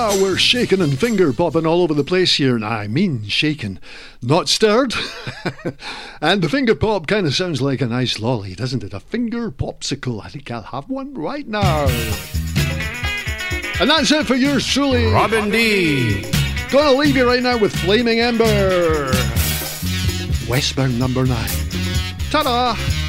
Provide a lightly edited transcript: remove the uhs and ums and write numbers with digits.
We're shaking and finger popping all over the place here. And I mean shaking, not stirred. And the finger pop kind of sounds like a nice lolly, doesn't it? A finger popsicle. I think I'll have one right now. And that's it for yours truly, Robin D. Gonna leave you right now with Flaming Ember, Westbound number 9. Ta-da!